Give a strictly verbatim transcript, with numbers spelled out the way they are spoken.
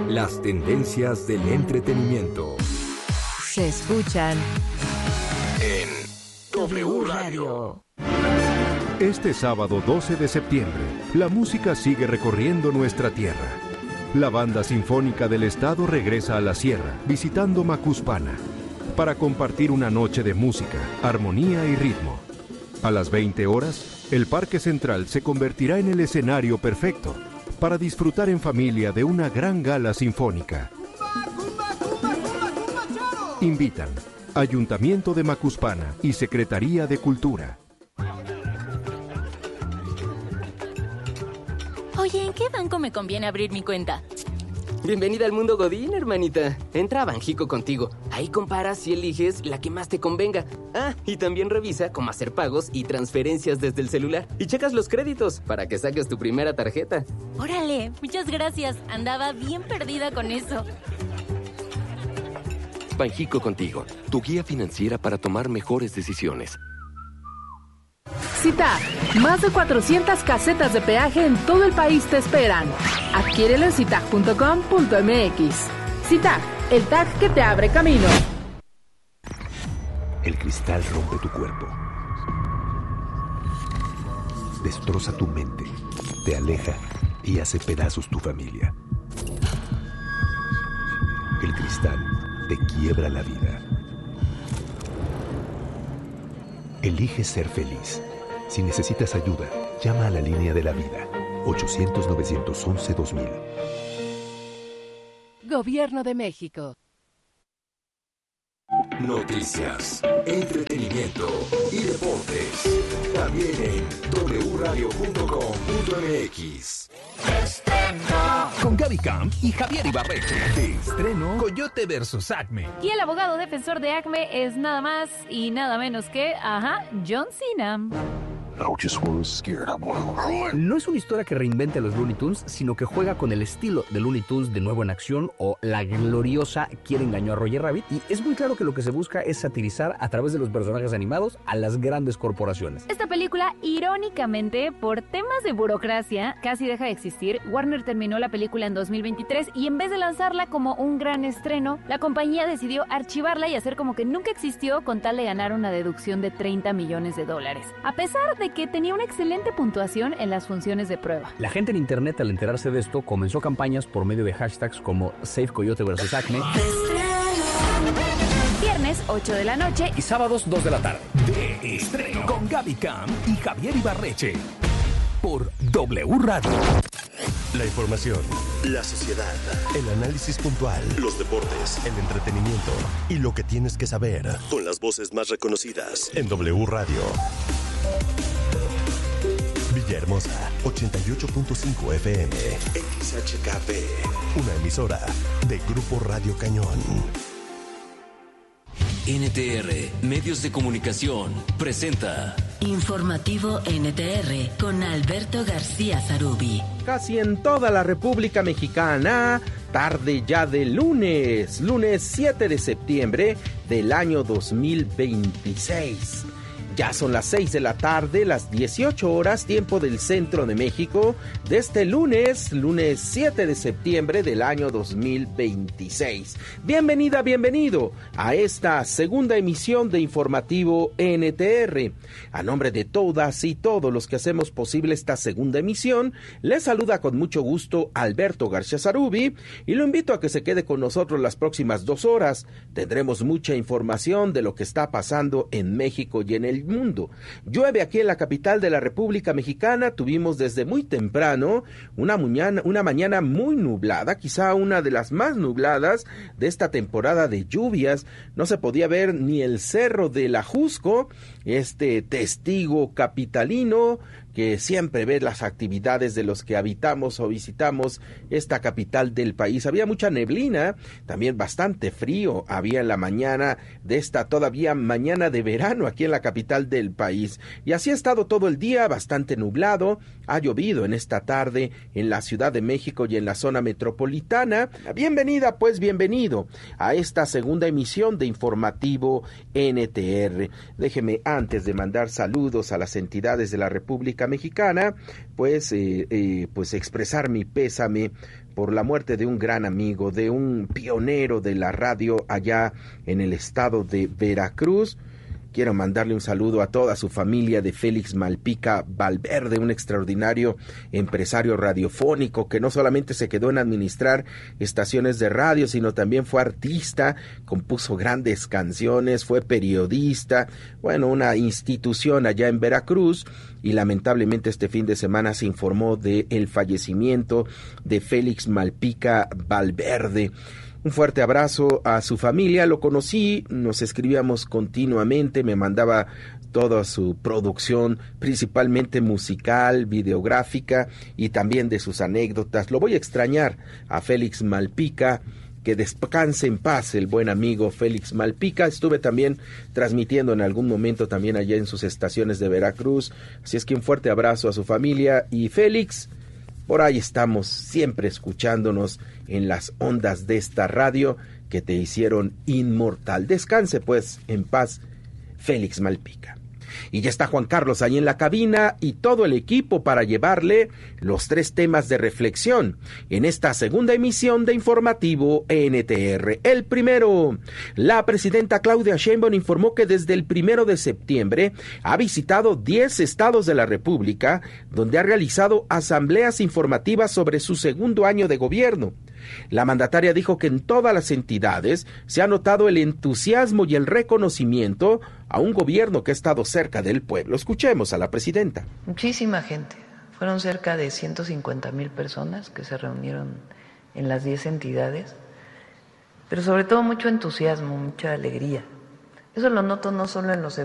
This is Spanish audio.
Las tendencias del entretenimiento se escuchan en W Radio. Este sábado doce de septiembre, la música sigue recorriendo nuestra tierra. La Banda Sinfónica del Estado regresa a la sierra, visitando Macuspana, para compartir una noche de música, armonía y ritmo. A las veinte horas, el Parque Central se convertirá en el escenario perfecto para disfrutar en familia de una gran gala sinfónica. Invitan Ayuntamiento de Macuspana y Secretaría de Cultura. Oye, ¿en qué banco me conviene abrir mi cuenta? Bienvenida al mundo Godín, hermanita. Entra a Banjico Contigo. Ahí comparas y eliges la que más te convenga. Ah, y también revisa cómo hacer pagos y transferencias desde el celular. Y checas los créditos para que saques tu primera tarjeta. Órale, muchas gracias. Andaba bien perdida con eso. Banjico Contigo, tu guía financiera para tomar mejores decisiones. Cita, más de cuatrocientas casetas de peaje en todo el país te esperan. Adquiérelo en citag punto com punto m x. Citag, el tag que te abre camino. El cristal rompe tu cuerpo, destroza tu mente, te aleja y hace pedazos tu familia. El cristal te quiebra la vida. Elige ser feliz. Si necesitas ayuda, llama a la línea de la vida, ochocientos, novecientos once, dos mil. Gobierno de México. Noticias, entretenimiento y deportes. También en w radio punto com punto m x. Con Gaby Camp y Javier Ibarreche. De estreno, Coyote versus Acme. Y el abogado defensor de Acme es nada más y nada menos que, ajá, John Cena. No es una historia que reinvente a los Looney Tunes, sino que juega con el estilo de Looney Tunes de nuevo en acción, o la gloriosa Quién engañó a Roger Rabbit, y es muy claro que lo que se busca es satirizar a través de los personajes animados a las grandes corporaciones. Esta película, irónicamente, por temas de burocracia, casi deja de existir. Warner terminó la película en dos mil veintitrés y en vez de lanzarla como un gran estreno, la compañía decidió archivarla y hacer como que nunca existió con tal de ganar una deducción de treinta millones de dólares. A pesar de que tenía una excelente puntuación en las funciones de prueba. La gente en internet, al enterarse de esto, comenzó campañas por medio de hashtags como Save Coyote versus Acme. Viernes ocho de la noche y sábados dos de la tarde. De estreno con Gaby Camp y Javier Ibarreche. Por W Radio. La información, la sociedad, el análisis puntual, los deportes, el entretenimiento y lo que tienes que saber con las voces más reconocidas en W Radio. Villahermosa, ochenta y ocho punto cinco F M, X H K P, una emisora de Grupo Radio Cañón. N T R, Medios de Comunicación, presenta Informativo N T R con Alberto García Zarubi. Casi en toda la República Mexicana, tarde ya de lunes, lunes siete de septiembre del año dos mil veintiséis. Ya son las seis de la tarde, las dieciocho horas, tiempo del centro de México, de este lunes, lunes siete de septiembre del año dos mil veintiséis. Bienvenida, bienvenido a esta segunda emisión de Informativo N T R. A nombre de todas y todos los que hacemos posible esta segunda emisión, les saluda con mucho gusto Alberto García Zarubi y lo invito a que se quede con nosotros las próximas dos horas. Tendremos mucha información de lo que está pasando en México y en el mundo. Llueve aquí en la capital de la República Mexicana. Tuvimos desde muy temprano una mañana, una mañana muy nublada, quizá una de las más nubladas de esta temporada de lluvias. No se podía ver ni el cerro del Ajusco, este testigo capitalino que siempre ve las actividades de los que habitamos o visitamos esta capital del país. Había mucha neblina, también bastante frío había en la mañana de esta todavía mañana de verano aquí en la capital del país. Y así ha estado todo el día, bastante nublado. Ha llovido en esta tarde en la Ciudad de México y en la zona metropolitana. Bienvenida, pues bienvenido a esta segunda emisión de Informativo N T R. Déjeme, antes de mandar saludos a las entidades de la República Mexicana, pues, eh, eh, pues expresar mi pésame por la muerte de un gran amigo, de un pionero de la radio allá en el estado de Veracruz. Quiero mandarle un saludo a toda su familia de Félix Malpica Valverde, un extraordinario empresario radiofónico que no solamente se quedó en administrar estaciones de radio, sino también fue artista, compuso grandes canciones, fue periodista, bueno, una institución allá en Veracruz, y lamentablemente este fin de semana se informó de el fallecimiento de Félix Malpica Valverde. Un fuerte abrazo a su familia, lo conocí, nos escribíamos continuamente, me mandaba toda su producción, principalmente musical, videográfica y también de sus anécdotas. Lo voy a extrañar a Félix Malpica, que descanse en paz el buen amigo Félix Malpica. Estuve también transmitiendo en algún momento también allá en sus estaciones de Veracruz, así es que un fuerte abrazo a su familia y Félix. Por ahí estamos, siempre escuchándonos en las ondas de esta radio que te hicieron inmortal. Descanse pues en paz, Félix Malpica. Y ya está Juan Carlos ahí en la cabina y todo el equipo para llevarle los tres temas de reflexión en esta segunda emisión de Informativo N T R. El primero, la presidenta Claudia Sheinbaum informó que desde el primero de septiembre ha visitado diez estados de la República, donde ha realizado asambleas informativas sobre su segundo año de gobierno. La mandataria dijo que en todas las entidades se ha notado el entusiasmo y el reconocimiento a un gobierno que ha estado cerca del pueblo. Escuchemos a la presidenta. Muchísima gente, fueron cerca de ciento cincuenta mil personas que se reunieron en las diez entidades, pero sobre todo mucho entusiasmo, mucha alegría. Eso lo noto no solo en los